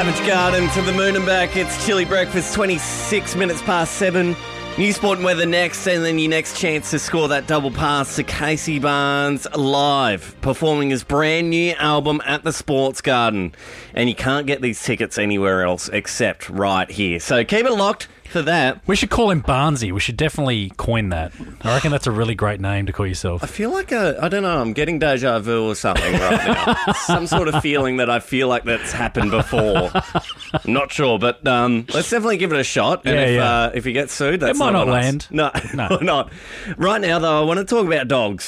Savage Garden to the moon and back. It's Chilly Breakfast, 26 minutes past 7. New sport and weather next, and then your next chance to score that double pass to Casey Barnes live, performing his brand new album at the Sports Garden. And you can't get these tickets anywhere else except right here. So keep it locked for that. We should call him Barnesy. We should definitely coin that. I reckon that's a really great name to call yourself. I feel like I don't know, I'm getting deja vu or something right now. Some sort of feeling that I feel like that's happened before. I'm not sure, but let's definitely give it a shot. And if you get sued, that's it might not land. No, not. Right now, though, I want to talk about dogs.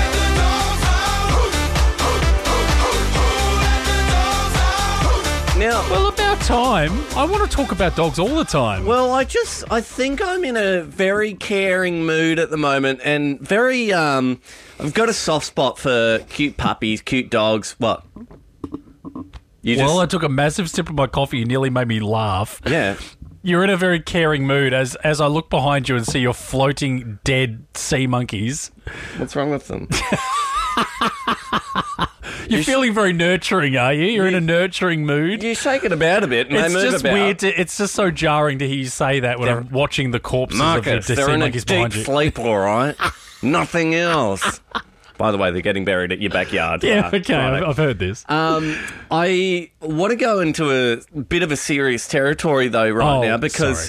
Now, well, about time. I want to talk about dogs all the time. Well, I think I'm in a very caring mood at the moment, and very, I've got a soft spot for cute puppies, cute dogs. What? I took a massive sip of my coffee. You nearly made me laugh. Yeah. You're in a very caring mood as I look behind you and see your floating dead sea monkeys. What's wrong with them? You're feeling very nurturing, are you? You're in a nurturing mood. You shake it about a bit and it's they move just about. Weird. It's just so jarring to hear you say that when I'm watching the corpses Marcus, of the they're in a monkeys deep behind you. sleep, all right? Nothing else. By the way, they're getting buried at your backyard. Yeah, okay, I've heard this. I want to go into a bit of a serious territory, though, now, because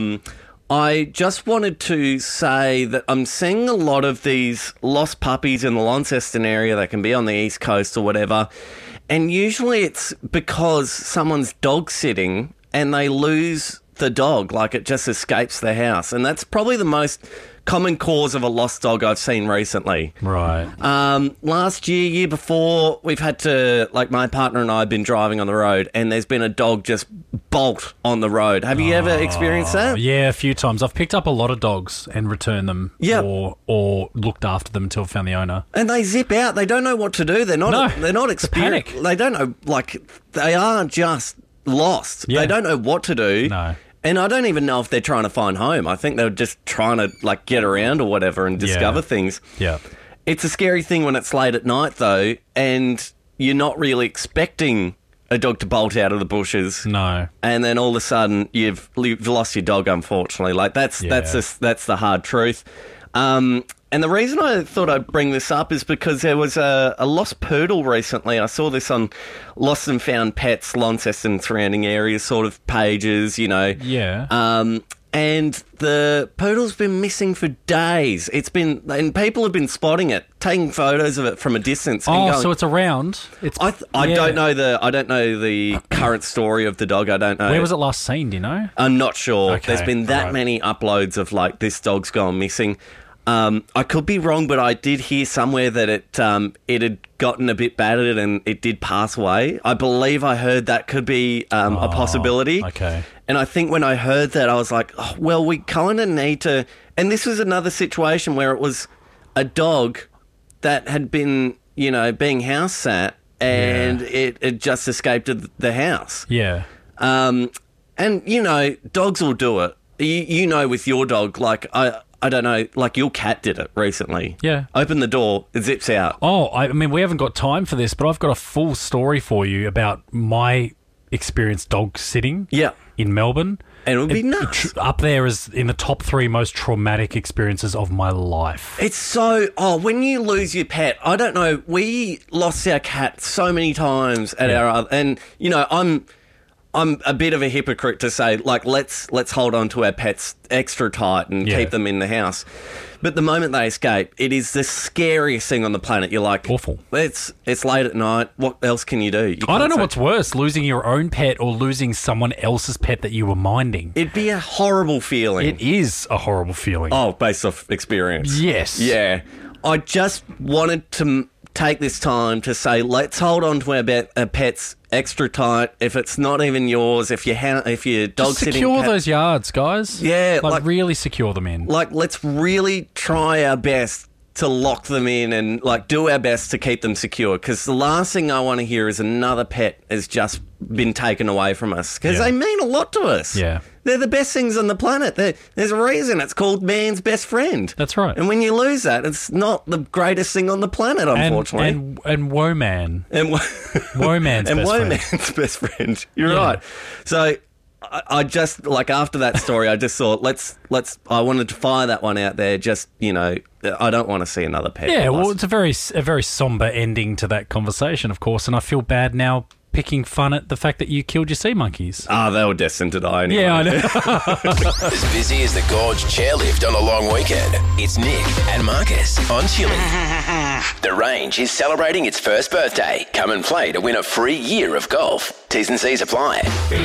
I just wanted to say that I'm seeing a lot of these lost puppies in the Launceston area that can be on the East Coast or whatever, and usually it's because someone's dog sitting and they lose the dog, like it just escapes the house, and that's probably the most common cause of a lost dog I've seen recently. Right. Last year before, we've had to, like, my partner and I have been driving on the road and there's been a dog just bolt on the road. Have you ever experienced that? Yeah, a few times. I've picked up a lot of dogs and returned them or looked after them until I found the owner. And they zip out. They don't know what to do. They're not panic. experienced. They don't know, like, they are just lost. Yeah. They don't know what to do. No. And I don't even know if they're trying to find home. I think they're just trying to, like, get around or whatever and discover things. Yeah. It's a scary thing when it's late at night, though, and you're not really expecting a dog to bolt out of the bushes. No. And then all of a sudden you've lost your dog, unfortunately. Like, that's the hard truth. And the reason I thought I'd bring this up is because there was a lost poodle recently. I saw this on Lost and Found Pets, Launceston surrounding areas sort of pages, you know. Yeah. And the poodle's been missing for days. And people have been spotting it, taking photos of it from a distance. And going, so it's around. I don't know the current story of the dog. I don't know. Where was it last seen? Do you know? I'm not sure. Okay, there's been that many uploads of, like, this dog's gone missing. I could be wrong, but I did hear somewhere that it had gotten a bit battered and it did pass away. I believe I heard that could be a possibility. Okay. And I think when I heard that, I was like, oh, well, we kind of need to... And this was another situation where it was a dog that had been, you know, being house sat and it just escaped the house. Yeah. And, you know, dogs will do it. You know, with your dog, like, I don't know, like your cat did it recently. Yeah. Open the door, it zips out. Oh, I mean, we haven't got time for this, but I've got a full story for you about my experience dog sitting in Melbourne. And it would be nuts. Up there is in the top 3 most traumatic experiences of my life. It's so... Oh, when you lose your pet, I don't know, we lost our cat so many times at our... And, you know, I'm a bit of a hypocrite to say, like, let's hold on to our pets extra tight and keep them in the house. But the moment they escape, it is the scariest thing on the planet. You're like... Awful. It's late at night. What else can you do? I don't know what's worse, losing your own pet or losing someone else's pet that you were minding. It'd be a horrible feeling. It is a horrible feeling. Oh, based off experience. Yes. Yeah. I just wanted to take this time to say, let's hold on to our pets extra tight. If it's not even yours, if your dog's sitting... Secure those yards, guys. Yeah. Like really secure them in. Like, let's really try our best to lock them in and, like, do our best to keep them secure. Because the last thing I want to hear is another pet is just been taken away from us because they mean a lot to us. Yeah. They're the best things on the planet. There's a reason it's called man's best friend. That's right. And when you lose that, it's not the greatest thing on the planet, unfortunately. And Woman. And Woman's best friend. You're right. So I just, like, after that story, I just thought, I wanted to fire that one out there. Just, I don't want to see another pet. Yeah, well, it's a very somber ending to that conversation, of course, and I feel bad now picking fun at the fact that you killed your sea monkeys. They were destined to die anyway. Yeah, I know. As busy as the Gorge chairlift on a long weekend, it's Nick and Marcus on Chilli. The Range is celebrating its first birthday. Come and play to win a free year of golf. T's and C's apply.